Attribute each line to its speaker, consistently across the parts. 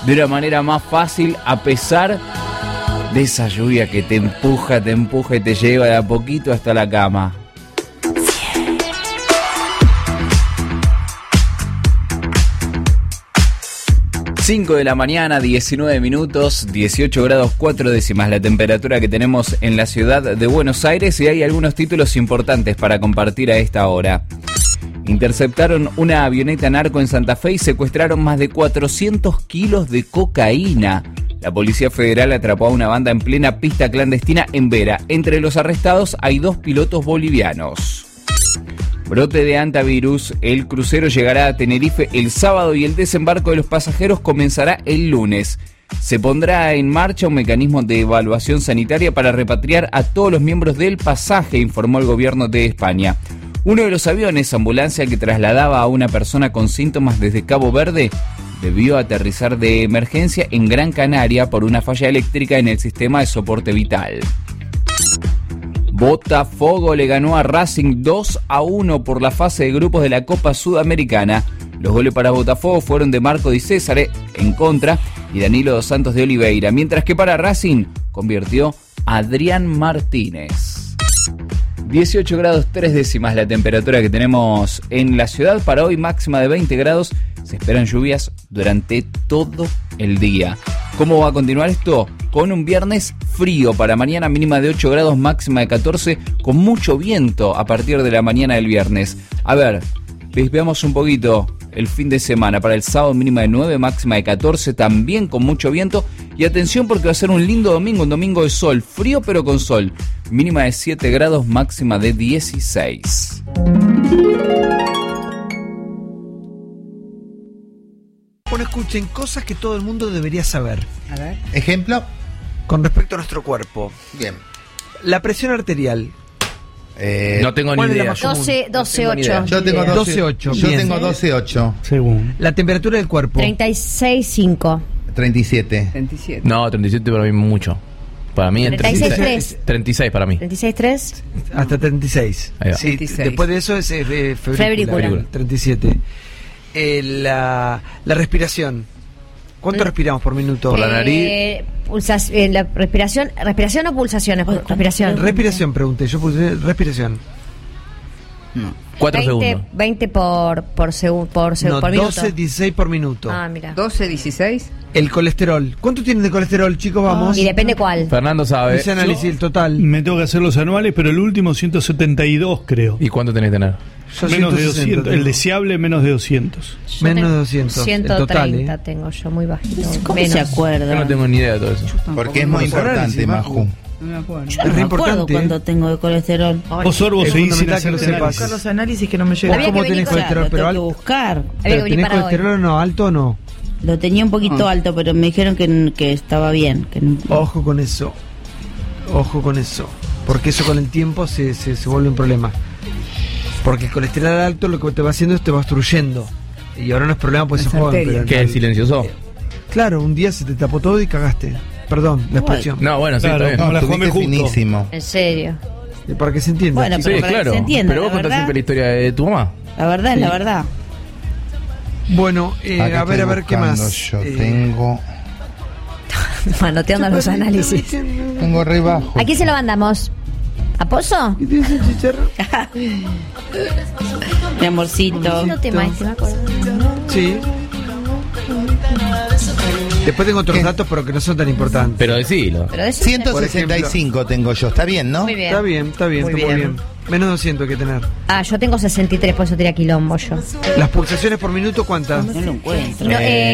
Speaker 1: de una manera más fácil, a pesar de esa lluvia que te empuja y te lleva de a poquito hasta la cama. Cinco de la mañana, 19 minutos, 18 grados 4 décimas la temperatura que tenemos en la ciudad de Buenos Aires, y hay algunos títulos importantes para compartir a esta hora. Interceptaron una avioneta narco en Santa Fe y secuestraron más de 400 kilos de cocaína. La Policía Federal atrapó a una banda en plena pista clandestina en Vera. Entre los arrestados hay 2 pilotos bolivianos. Brote de hantavirus. El crucero llegará a Tenerife el sábado y el desembarco de los pasajeros comenzará el lunes. Se pondrá en marcha un mecanismo de evaluación sanitaria para repatriar a todos los miembros del pasaje, informó el gobierno de España. Uno de los aviones, ambulancia que trasladaba a una persona con síntomas desde Cabo Verde, debió aterrizar de emergencia en Gran Canaria por una falla eléctrica en el sistema de soporte vital. Botafogo le ganó a Racing 2-1 por la fase de grupos de la Copa Sudamericana. Los goles para Botafogo fueron de Marco Di Césare en contra y Danilo dos Santos de Oliveira, mientras que para Racing convirtió Adrián Martínez. 18 grados 3 décimas la temperatura que tenemos en la ciudad. Para hoy máxima de 20 grados. Se esperan lluvias durante todo el día. ¿Cómo va a continuar esto? Con un viernes frío para mañana, mínima de 8 grados, máxima de 14, con mucho viento a partir de la mañana del viernes. A ver, veamos un poquito el fin de semana. Para el sábado, mínima de 9, máxima de 14, también con mucho viento. Y atención porque va a ser un lindo domingo, un domingo de sol, frío pero con sol. Mínima de 7 grados, máxima de 16.
Speaker 2: Bueno, escuchen, cosas que todo el mundo debería saber.
Speaker 3: A ver.
Speaker 4: Ejemplo.
Speaker 2: Con respecto a nuestro cuerpo.
Speaker 4: Bien.
Speaker 2: La presión arterial.
Speaker 1: No tengo ni idea.
Speaker 3: 12.8.
Speaker 4: Yo tengo
Speaker 2: 12.8.
Speaker 4: Yo
Speaker 2: Bien.
Speaker 4: tengo 12.8.
Speaker 5: Según.
Speaker 2: La temperatura del cuerpo.
Speaker 3: 36.5.
Speaker 4: 37.
Speaker 5: 37.
Speaker 1: No, 37 para mí mucho. Para mí
Speaker 3: 36.3.
Speaker 1: 36 para mí.
Speaker 3: 36.3.
Speaker 2: Hasta 36.
Speaker 1: Ahí va.
Speaker 2: Sí,
Speaker 5: 36.
Speaker 2: después de eso es
Speaker 3: Febrícula.
Speaker 2: 37. La respiración. ¿Cuánto respiramos por minuto?
Speaker 1: Por la nariz.
Speaker 3: La respiración o pulsaciones. Respiración.
Speaker 2: Respiración, pregunté. Yo puse respiración.
Speaker 1: 4 segundos.
Speaker 3: 20 por minuto.
Speaker 2: 12, 16 por minuto.
Speaker 3: Ah, mira.
Speaker 5: 12, 16.
Speaker 2: El colesterol. ¿Cuánto tienen de colesterol, chicos? Vamos.
Speaker 3: Y depende cuál.
Speaker 1: Fernando sabe.
Speaker 2: Ese análisis, el total.
Speaker 5: Me tengo que hacer los anuales, pero el último 172, creo.
Speaker 1: ¿Y cuánto tenés que tener?
Speaker 2: Yo
Speaker 5: Menos de
Speaker 2: 160
Speaker 5: 200.
Speaker 2: tengo.
Speaker 5: El deseable, menos de 200.
Speaker 2: Menos de 200.
Speaker 3: 130
Speaker 2: el total,
Speaker 3: tengo yo, muy bajito.
Speaker 6: ¿Cómo
Speaker 3: Menos.
Speaker 6: se acuerda?
Speaker 1: Yo no tengo ni idea de todo eso.
Speaker 4: Porque es muy importante, Maju.
Speaker 5: No me acuerdo.
Speaker 6: Yo
Speaker 2: Es
Speaker 6: no
Speaker 2: re
Speaker 6: me acuerdo
Speaker 2: importante,
Speaker 6: cuánto tengo de colesterol.
Speaker 5: Vos, Sorbo,
Speaker 2: es
Speaker 5: seguís sin
Speaker 2: fundamental
Speaker 5: hacer
Speaker 2: que lo sepas.
Speaker 5: análisis.
Speaker 7: Los análisis que no me llegan.
Speaker 3: Había
Speaker 2: ¿Cómo
Speaker 3: que venir
Speaker 2: tenés
Speaker 3: con la-
Speaker 2: colesterol?
Speaker 6: Lo
Speaker 2: Pero
Speaker 6: tengo que buscar.
Speaker 3: Había que
Speaker 2: ¿Pero
Speaker 3: venir
Speaker 2: tenés
Speaker 3: para
Speaker 2: colesterol
Speaker 3: hoy.
Speaker 2: o no? ¿Alto o no?
Speaker 6: Lo tenía un poquito alto, pero me dijeron que estaba bien. Que no-
Speaker 2: Ojo con eso. Ojo con eso. Porque eso con el tiempo se vuelve un problema. Porque el colesterol alto lo que te va haciendo es te va obstruyendo. Y ahora no es problema, pues
Speaker 7: Las
Speaker 2: es joven.
Speaker 7: arterias.
Speaker 2: Pero
Speaker 1: ¿Qué es silencioso?
Speaker 2: claro, un día se te tapó todo y cagaste. Perdón, la expresión.
Speaker 1: No, bueno, sí,
Speaker 5: Claro.
Speaker 1: está bien.
Speaker 5: No, la
Speaker 4: Estuviste
Speaker 5: Juan justo.
Speaker 4: finísimo.
Speaker 3: En serio.
Speaker 2: Para que se entienda.
Speaker 6: Bueno,
Speaker 2: chicos.
Speaker 1: Sí,
Speaker 6: para que
Speaker 1: claro.
Speaker 6: se entienda,
Speaker 1: Pero vos
Speaker 6: la
Speaker 1: contás
Speaker 6: verdad.
Speaker 1: siempre la historia de tu mamá.
Speaker 6: La verdad es la verdad.
Speaker 2: Bueno,
Speaker 4: Acá
Speaker 2: a ver
Speaker 4: estoy
Speaker 2: qué
Speaker 4: buscando.
Speaker 2: más.
Speaker 4: Yo tengo
Speaker 3: Manoteando los análisis.
Speaker 4: Tengo re bajo.
Speaker 3: ¿A quién se lo mandamos? ¿A Pozo?
Speaker 2: ¿Qué tienes el chicharro?
Speaker 6: Mi amorcito.
Speaker 3: No te me acuerdo.
Speaker 2: Sí. Después tengo otros
Speaker 4: ¿Qué?
Speaker 2: datos, pero que no son tan importantes.
Speaker 1: Pero decilo.
Speaker 3: Pero de eso-
Speaker 4: 165 tengo yo. ¿Está bien, no?
Speaker 3: Muy bien.
Speaker 2: Está bien, está bien,
Speaker 7: Muy
Speaker 2: está muy
Speaker 7: bien.
Speaker 2: bien. Menos 200 hay que tener.
Speaker 3: Ah, yo tengo 63, por eso tiré quilombo yo.
Speaker 2: Las pulsaciones por minuto, ¿cuántas?
Speaker 6: No lo encuentro.
Speaker 3: No,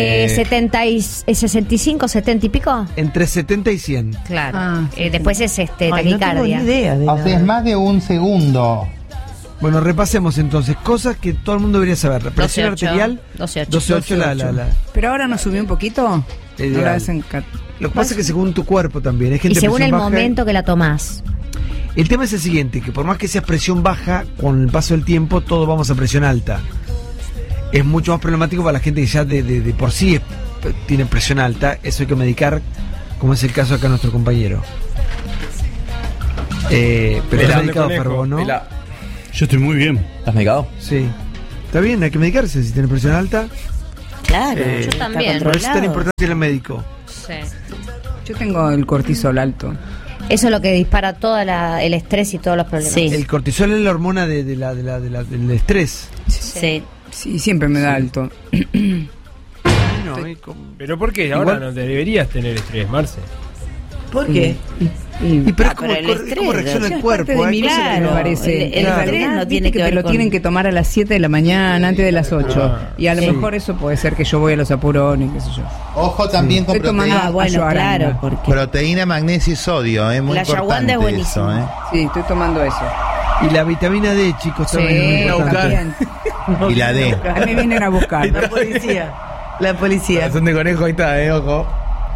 Speaker 3: 65, 70 y pico.
Speaker 2: Entre 70 y 100.
Speaker 3: Claro.
Speaker 7: Ah,
Speaker 3: Después es
Speaker 7: Ay, no tengo ni
Speaker 3: taquicardia.
Speaker 7: idea de
Speaker 4: O sea, es
Speaker 7: nada.
Speaker 4: más de un segundo.
Speaker 2: Bueno, repasemos entonces. Cosas que todo el mundo debería saber. La presión
Speaker 3: 12.8.
Speaker 2: arterial. 12.8 la.
Speaker 7: Pero ahora nos subió un poquito.
Speaker 2: Ideal.
Speaker 7: No la hacen
Speaker 2: Lo que pasa es que según tu cuerpo también. Hay gente
Speaker 3: Y según el
Speaker 2: presión baja.
Speaker 3: momento que la tomás.
Speaker 2: El tema es el siguiente, que por más que seas presión baja, con el paso del tiempo todos vamos a presión alta. Es mucho más problemático para la gente que ya de por sí tiene presión alta. Eso hay que medicar, como es el caso acá de nuestro compañero. Pero
Speaker 5: Pelá,
Speaker 2: está medicado,
Speaker 5: conejo,
Speaker 2: Ferbo, ¿no?
Speaker 1: Pelá.
Speaker 5: Yo estoy muy bien.
Speaker 1: ¿Estás medicado?
Speaker 2: Sí. Está bien, hay que medicarse si tiene presión alta.
Speaker 6: Claro,
Speaker 3: Yo
Speaker 6: está
Speaker 3: también.
Speaker 2: Por eso es tan
Speaker 6: controlado.
Speaker 2: importante ir al médico.
Speaker 3: Sí.
Speaker 7: Yo tengo el cortisol alto.
Speaker 3: Eso es lo que dispara todo el estrés y todos los problemas.
Speaker 6: Sí.
Speaker 2: El cortisol es la hormona del estrés.
Speaker 6: Sí.
Speaker 7: Sí, siempre me da alto.
Speaker 2: No, y con-
Speaker 8: ¿Pero por qué? Ahora
Speaker 2: Igual-
Speaker 8: no te deberías tener estrés, Marce.
Speaker 9: ¿Por qué?
Speaker 2: Y pero es
Speaker 6: Ah,
Speaker 2: como,
Speaker 6: pero el
Speaker 2: es como
Speaker 6: estrés,
Speaker 2: reacciona
Speaker 7: Es
Speaker 2: el
Speaker 7: parte
Speaker 2: cuerpo.
Speaker 7: de
Speaker 2: hay
Speaker 7: mi
Speaker 2: cosas
Speaker 7: vida,
Speaker 2: que
Speaker 7: me
Speaker 2: no-
Speaker 7: parece.
Speaker 6: el
Speaker 7: Claro.
Speaker 6: estrés no
Speaker 7: Viste
Speaker 6: tiene que
Speaker 7: te
Speaker 6: ver
Speaker 7: lo
Speaker 6: con-
Speaker 7: tienen que tomar a las 7 de la mañana, antes de las 8. Y a lo mejor eso puede ser que yo voy a los apurones, qué sé yo.
Speaker 4: Ojo también con
Speaker 7: Estoy tomando
Speaker 4: proteína,
Speaker 6: Ah, bueno,
Speaker 7: Ayahuasca.
Speaker 6: claro, porque
Speaker 4: proteína, magnesio y sodio, es muy
Speaker 6: La
Speaker 4: importante
Speaker 6: ayahuasca es
Speaker 4: eso,
Speaker 6: buenísima.
Speaker 7: Sí, estoy tomando eso.
Speaker 2: Y la vitamina D, chicos, también es muy importante.
Speaker 7: también.
Speaker 4: Y la D.
Speaker 7: A mí me vienen a buscar.
Speaker 9: La policía. La policía.
Speaker 1: Son de conejo, ahí está, ojo.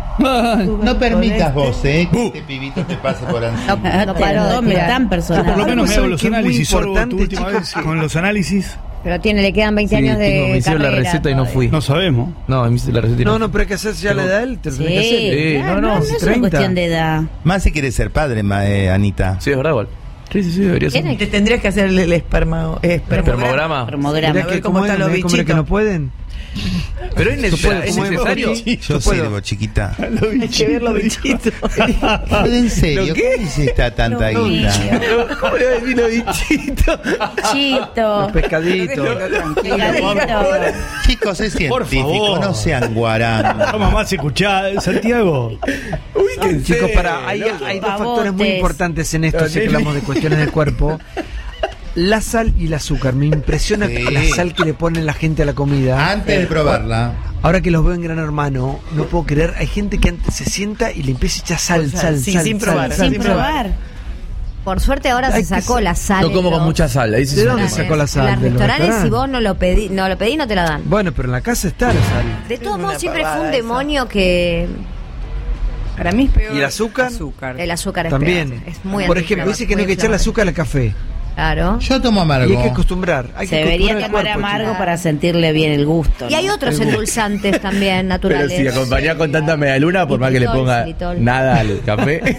Speaker 4: No permitas vos, que este pibito te pase por encima.
Speaker 3: No paró de
Speaker 6: tome
Speaker 3: tirar.
Speaker 6: tan
Speaker 5: Yo por lo
Speaker 6: personal.
Speaker 5: menos me hago
Speaker 2: ¿Saben
Speaker 5: los
Speaker 2: qué es muy
Speaker 5: análisis, Sorbo, tu
Speaker 2: importante,
Speaker 5: última
Speaker 2: chicos?
Speaker 5: vez con los análisis.
Speaker 3: Pero le quedan 20 años de
Speaker 1: me hicieron la
Speaker 3: carrera
Speaker 1: receta y no
Speaker 3: todavía.
Speaker 1: fui.
Speaker 5: No sabemos.
Speaker 1: No, me hice la receta y
Speaker 2: No, no, pero hay que hacerse ya la edad de él, te lo tenés que hacer.
Speaker 6: Sí, claro,
Speaker 1: no,
Speaker 6: no es una
Speaker 2: 30.
Speaker 6: cuestión de edad.
Speaker 4: Más si quieres ser padre, Anita.
Speaker 1: Sí, es verdad, igual. Sí, debería ser.
Speaker 3: Tiene
Speaker 9: Te tendrías que hacer el espermograma.
Speaker 1: Espermograma.
Speaker 6: Promograma.
Speaker 2: Mirá
Speaker 9: A ver
Speaker 2: que
Speaker 9: cómo
Speaker 2: como
Speaker 9: están
Speaker 2: es,
Speaker 9: los
Speaker 2: mirá cómo es que
Speaker 9: bichitos.
Speaker 2: no pueden.
Speaker 1: Pero es necesario.
Speaker 4: Yo sirvo, chiquita.
Speaker 9: Hay que ver los bichitos.
Speaker 4: Pero en serio, ¿cómo hiciste tanta guita?
Speaker 1: ¿Cómo le va a decir los bichitos?
Speaker 6: Chito.
Speaker 2: Los pescaditos.
Speaker 6: Pegadito.
Speaker 4: Chicos, es científico,
Speaker 5: favor.
Speaker 4: no sean guarangos.
Speaker 5: No, mamá, se escuchá, Santiago.
Speaker 2: Chicos, hay dos factores muy
Speaker 6: Pavotes.
Speaker 2: importantes en esto, si hablamos de cuestiones del cuerpo. La sal y el azúcar. Me impresiona
Speaker 4: Sí.
Speaker 2: la sal que le ponen la gente a la comida.
Speaker 4: Antes de probarla.
Speaker 2: Ahora que los veo en Gran Hermano, no puedo creer. Hay gente que antes se sienta y le empieza a echar sal, sal,
Speaker 9: Sí,
Speaker 2: sal,
Speaker 9: sin
Speaker 2: sal,
Speaker 9: probar,
Speaker 2: sal,
Speaker 6: Sin
Speaker 2: sal.
Speaker 6: probar.
Speaker 3: Por suerte ahora
Speaker 2: Hay
Speaker 3: se
Speaker 2: que
Speaker 3: sacó
Speaker 2: sa-
Speaker 3: la sal.
Speaker 1: No como
Speaker 3: en
Speaker 1: con
Speaker 3: los
Speaker 1: mucha sal. Ahí sí
Speaker 2: ¿De
Speaker 1: se
Speaker 2: dónde
Speaker 1: nota.
Speaker 2: sacó la sal?
Speaker 3: En los
Speaker 2: ¿De los
Speaker 3: restaurantes, si
Speaker 2: restaurantes?
Speaker 3: vos no lo pedís, no te la dan.
Speaker 2: Bueno, pero en la casa está la sal.
Speaker 3: De todos
Speaker 9: una
Speaker 3: modos, siempre fue un
Speaker 9: pavada
Speaker 3: demonio que
Speaker 7: Para mí es peor.
Speaker 2: ¿Y el azúcar?
Speaker 3: el azúcar es
Speaker 2: También.
Speaker 3: peor. Es muy
Speaker 2: Por ejemplo, dice que no hay que echarle azúcar al café.
Speaker 3: Claro.
Speaker 4: Yo tomo amargo.
Speaker 2: Y hay que acostumbrar. Hay
Speaker 6: Se
Speaker 2: que
Speaker 6: debería
Speaker 2: acostumbrar el
Speaker 6: tomar
Speaker 2: cuerpo,
Speaker 6: amargo
Speaker 2: chicos.
Speaker 6: para sentirle bien el gusto.
Speaker 3: Y hay otros endulzantes también
Speaker 1: Pero
Speaker 3: naturales.
Speaker 1: si acompañás con tanta medialuna, por más que le
Speaker 3: Xilitol,
Speaker 1: ponga
Speaker 3: xilitol.
Speaker 1: nada al café.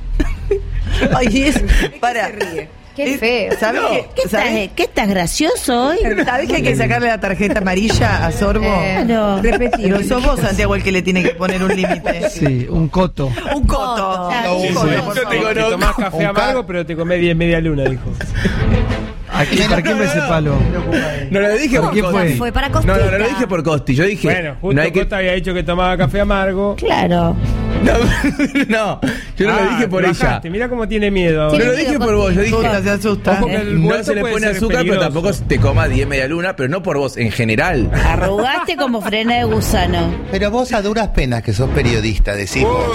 Speaker 9: Ay, es. Para.
Speaker 3: Qué feo.
Speaker 9: ¿Sabes
Speaker 6: ¿Qué estás gracioso hoy?
Speaker 9: que hay que sacarle la tarjeta amarilla a Sorbo?
Speaker 6: Claro.
Speaker 9: Pero sos vos, Santiago, el que le tiene que poner un límite.
Speaker 2: Sí, un coto.
Speaker 9: Un coto.
Speaker 6: Claro,
Speaker 9: Un
Speaker 6: un
Speaker 9: coto,
Speaker 6: coto.
Speaker 9: por
Speaker 8: Yo
Speaker 9: favor.
Speaker 8: te tomás café amargo, pero te comés 10 media luna, dijo.
Speaker 2: ¿Para quién me ese palo?
Speaker 1: No lo dije
Speaker 2: ¿Por
Speaker 1: por
Speaker 2: quién
Speaker 1: Costi.
Speaker 2: fue?
Speaker 3: Fue para
Speaker 1: No,
Speaker 3: Costita.
Speaker 1: no lo dije por Costi. Yo dije.
Speaker 8: Bueno, justo
Speaker 1: no hay que.
Speaker 8: Costa había dicho que tomaba café amargo.
Speaker 6: Claro.
Speaker 1: No, yo no lo dije por
Speaker 8: te
Speaker 1: ella.
Speaker 8: bajaste, Mirá cómo tiene miedo.
Speaker 1: No
Speaker 3: Tiene
Speaker 1: lo
Speaker 3: miedo,
Speaker 1: dije por vos. Yo dije.
Speaker 9: Asusta, se asusta.
Speaker 8: Ojo que el
Speaker 1: No
Speaker 8: vuelto
Speaker 1: se le
Speaker 8: puede
Speaker 1: pone
Speaker 8: ser
Speaker 1: azúcar, pero
Speaker 8: peligroso.
Speaker 1: tampoco te comas 10 media luna, pero no por vos, en general.
Speaker 6: Arrugaste como frena de gusano.
Speaker 4: Pero vos a duras penas que sos periodista, decís vos.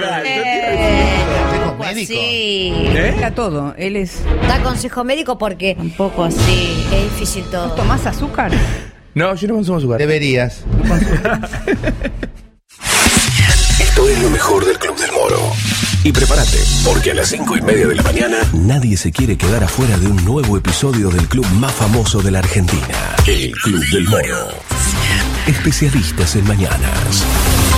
Speaker 4: ¿Consejos médicos?
Speaker 6: Sí.
Speaker 7: Deja todo. Él es.
Speaker 3: Da consejo médico porque
Speaker 6: Un poco así.
Speaker 3: es difícil todo.
Speaker 7: ¿Tomás azúcar?
Speaker 1: No, yo no consumo azúcar.
Speaker 4: Deberías.
Speaker 10: Esto es lo mejor del Club del Moro. Y prepárate, porque a las 5:30 de la mañana nadie se quiere quedar afuera de un nuevo episodio del club más famoso de la Argentina, el Club del Moro. Especialistas en mañanas.